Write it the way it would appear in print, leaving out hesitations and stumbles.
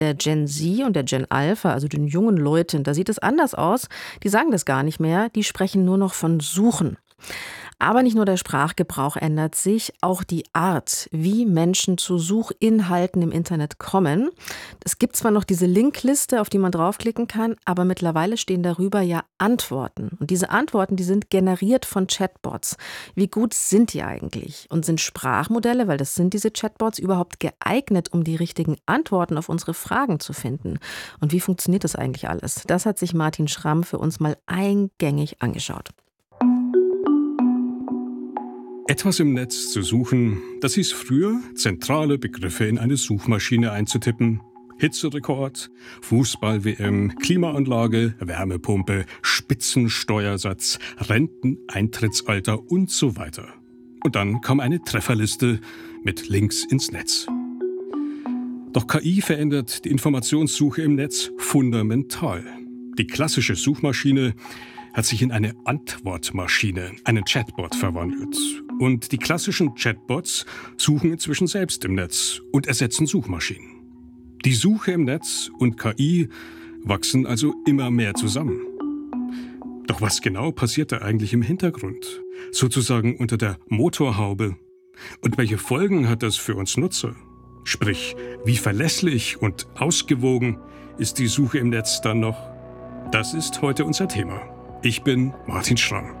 Der Gen Z und der Gen Alpha, also den jungen Leuten, da sieht es anders aus. Die sagen das gar nicht mehr, die sprechen nur noch von Suchen. Aber nicht nur der Sprachgebrauch ändert sich, auch die Art, wie Menschen zu Suchinhalten im Internet kommen. Es gibt zwar noch diese Linkliste, auf die man draufklicken kann, aber mittlerweile stehen darüber ja Antworten. Und diese Antworten, die sind generiert von Chatbots. Wie gut sind die eigentlich? Und sind Sprachmodelle, weil das sind diese Chatbots, überhaupt geeignet, um die richtigen Antworten auf unsere Fragen zu finden? Und wie funktioniert das eigentlich alles? Das hat sich Martin Schramm für uns mal eingängig angeschaut. Etwas im Netz zu suchen, das hieß früher, zentrale Begriffe in eine Suchmaschine einzutippen. Hitzerekord, Fußball-WM, Klimaanlage, Wärmepumpe, Spitzensteuersatz, Renteneintrittsalter und so weiter. Und dann kam eine Trefferliste mit Links ins Netz. Doch KI verändert die Informationssuche im Netz fundamental. Die klassische Suchmaschine hat sich in eine Antwortmaschine, einen Chatbot, verwandelt. Und die klassischen Chatbots suchen inzwischen selbst im Netz und ersetzen Suchmaschinen. Die Suche im Netz und KI wachsen also immer mehr zusammen. Doch was genau passiert da eigentlich im Hintergrund? Sozusagen unter der Motorhaube? Und welche Folgen hat das für uns Nutzer? Sprich, wie verlässlich und ausgewogen ist die Suche im Netz dann noch? Das ist heute unser Thema. Ich bin Martin Schramm.